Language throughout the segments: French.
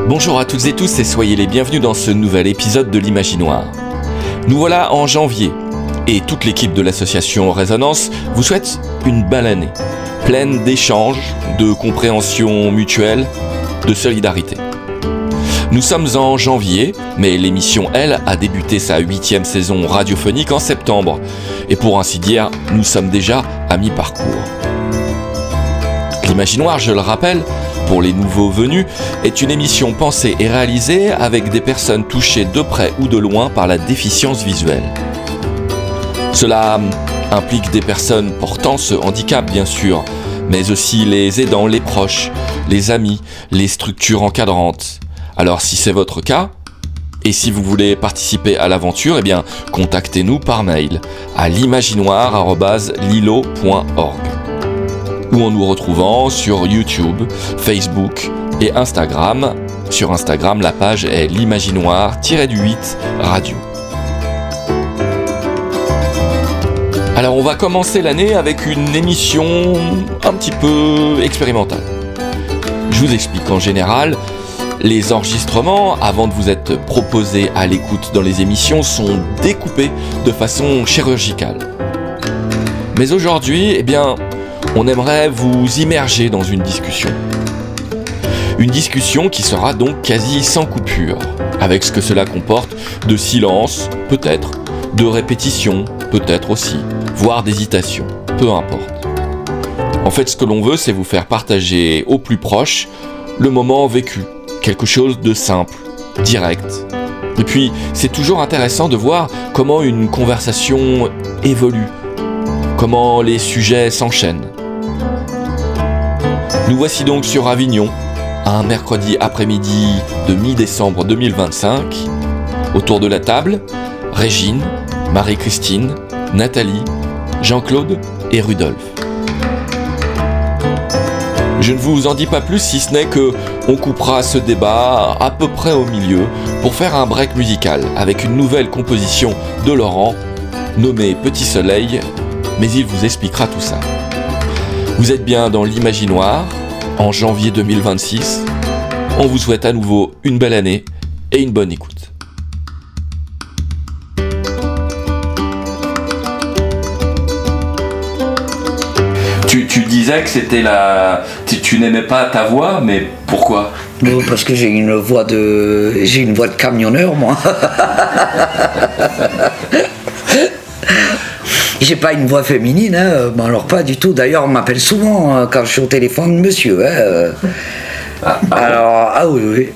Bonjour à toutes et tous et soyez les bienvenus dans ce nouvel épisode de l'Imaginoire. Nous voilà en janvier et toute l'équipe de l'association Résonance vous souhaite une belle année, pleine d'échanges, de compréhension mutuelle, de solidarité. Nous sommes en janvier, mais l'émission, elle, a débuté sa 8e saison radiophonique en septembre. Et pour ainsi dire, nous sommes déjà à mi-parcours. L'Imaginoire, je le rappelle, pour les nouveaux venus, est une émission pensée et réalisée avec des personnes touchées de près ou de loin par la déficience visuelle. Cela implique des personnes portant ce handicap, bien sûr, mais aussi les aidants, les proches, les amis, les structures encadrantes. Alors si c'est votre cas, et si vous voulez participer à l'aventure, eh bien contactez-nous par mail à l'imaginoire@lilo.org ou en nous retrouvant sur YouTube, Facebook et Instagram. Sur Instagram, la page est l'imaginoire-8 radio. Alors on va commencer l'année avec une émission un petit peu expérimentale. Je vous explique. En général, les enregistrements, avant de vous être proposés à l'écoute dans les émissions, sont découpés de façon chirurgicale. Mais aujourd'hui, eh bien, on aimerait vous immerger dans une discussion. Une discussion qui sera donc quasi sans coupure, avec ce que cela comporte de silence, peut-être, de répétition, peut-être aussi, voire d'hésitation, peu importe. En fait, ce que l'on veut, c'est vous faire partager au plus proche le moment vécu, quelque chose de simple, direct. Et puis, c'est toujours intéressant de voir comment une conversation évolue, comment les sujets s'enchaînent. Nous voici donc sur Avignon, un mercredi après-midi de mi-décembre 2025. Autour de la table, Régine, Marie-Christine, Nathalie, Jean-Claude et Rudolf. Je ne vous en dis pas plus si ce n'est que on coupera ce débat à peu près au milieu pour faire un break musical avec une nouvelle composition de Laurent nommée Petit Soleil, mais il vous expliquera tout ça. Vous êtes bien dans l'Imaginoire, en janvier 2026. On vous souhaite à nouveau une belle année et une bonne écoute. Tu disais que c'était tu n'aimais pas ta voix, mais pourquoi ? Non, parce que j'ai une voix de camionneur, moi. J'ai pas une voix féminine, hein. Bon, alors pas du tout. D'ailleurs, on m'appelle souvent quand je suis au téléphone, monsieur. Hein. Alors, ah oui.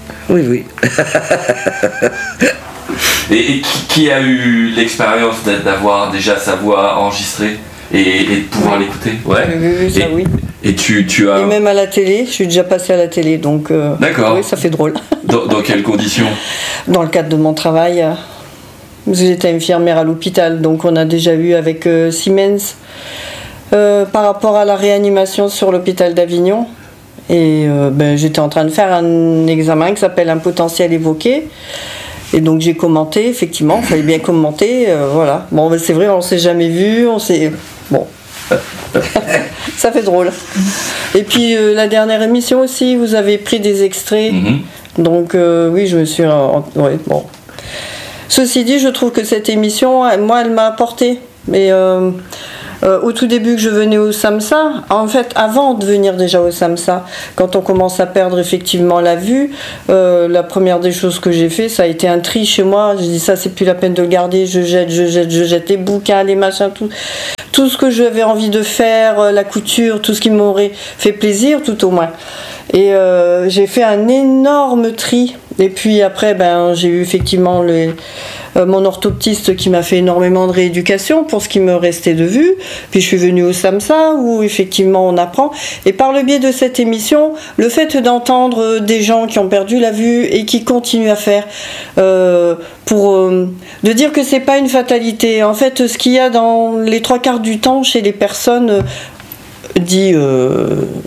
Et qui a eu l'expérience d'avoir déjà sa voix enregistrée et de pouvoir l'écouter ? Ouais. Oui, ça oui. Et tu as... Et même à la télé, je suis déjà passée à la télé, donc D'accord. Oui, ça fait drôle. Dans quelles conditions ? Dans le cadre de mon travail, j'étais infirmière à l'hôpital, donc on a déjà eu avec Siemens par rapport à la réanimation sur l'hôpital d'Avignon. Et j'étais en train de faire un examen qui s'appelle un potentiel évoqué. Et donc j'ai commenté, effectivement, il fallait bien commenter, voilà. Bon, c'est vrai, on ne s'est jamais vu, Bon. Ça fait drôle. Et puis la dernière émission aussi, vous avez pris des extraits. Donc oui, je me suis... ouais, bon. Ceci dit, je trouve que cette émission, moi, elle m'a apporté. Mais au tout début que je venais au SAMSA, en fait, avant de venir déjà au SAMSA, quand on commence à perdre effectivement la vue, la première des choses que j'ai fait, ça a été un tri chez moi. J'ai dit ça, c'est plus la peine de le garder. Je jette les bouquins, les machins, tout ce que j'avais envie de faire, la couture, tout ce qui m'aurait fait plaisir, tout au moins. Et j'ai fait un énorme tri. Et puis après, j'ai eu effectivement mon orthoptiste qui m'a fait énormément de rééducation pour ce qui me restait de vue. Puis je suis venue au SAMSA où effectivement on apprend. Et par le biais de cette émission, le fait d'entendre des gens qui ont perdu la vue et qui continuent à faire, de dire que c'est pas une fatalité. En fait, ce qu'il y a dans les 3/4 du temps chez les personnes dit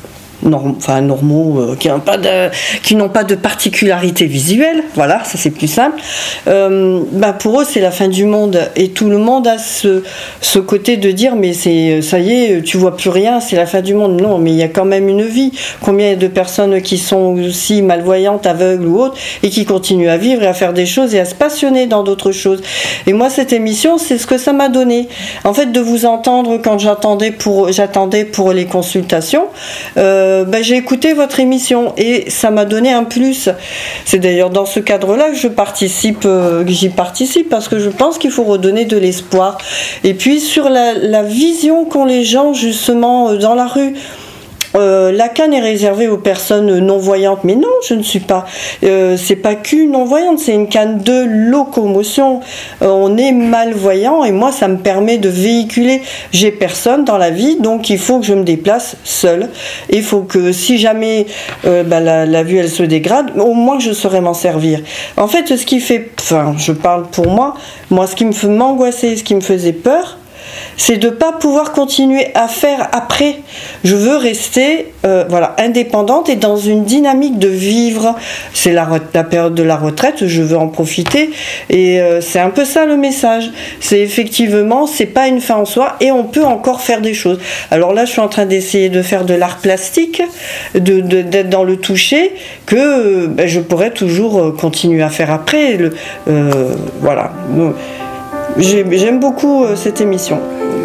normaux, qui n'ont pas de particularité visuelle, voilà, ça c'est plus simple, pour eux c'est la fin du monde, et tout le monde a ce côté de dire mais ça y est, tu vois plus rien, c'est la fin du monde. Non, mais il y a quand même une vie. Combien de personnes qui sont aussi malvoyantes, aveugles ou autres, et qui continuent à vivre et à faire des choses et à se passionner dans d'autres choses. Et moi, cette émission, c'est ce que ça m'a donné. En fait, de vous entendre quand j'attendais pour les consultations, j'ai écouté votre émission et ça m'a donné un plus. C'est d'ailleurs dans ce cadre-là que j'y participe, parce que je pense qu'il faut redonner de l'espoir. Et puis sur la vision qu'ont les gens justement dans la rue. La canne est réservée aux personnes non-voyantes, mais non, je ne suis pas. C'est pas qu'une non-voyante, c'est une canne de locomotion. On est malvoyant et moi, ça me permet de véhiculer. J'ai personne dans la vie, donc il faut que je me déplace seule. Il faut que si jamais la vue elle se dégrade, au moins je saurais m'en servir. En fait, je parle pour moi, ce qui m'angoissait, ce qui me faisait peur, c'est de ne pas pouvoir continuer à faire après. Je veux rester indépendante et dans une dynamique de vivre. C'est la période de la retraite, je veux en profiter. Et c'est un peu ça le message. C'est effectivement, c'est pas une fin en soi et on peut encore faire des choses. Alors là, je suis en train d'essayer de faire de l'art plastique, d'être dans le toucher, que je pourrais toujours continuer à faire après. Voilà. J'aime beaucoup cette émission.